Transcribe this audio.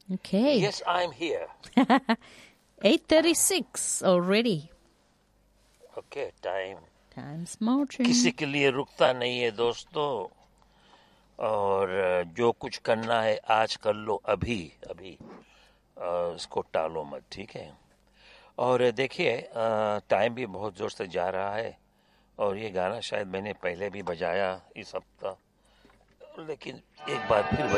Okay. Yes, I'm here. 8:36 already. Okay, time Time's marching. किसी के लिए रुकता नहीं है दोस्तों, और जो कुछ करना है आज कर लो, अभी अभी इसको टालो मत, ठीक है। और देखिए टाइम भी बहुत जोर से जा रहा है, और ये गाना शायद मैंने पहले भी बजाया इस हफ्ता, लेकिन एक बार फिर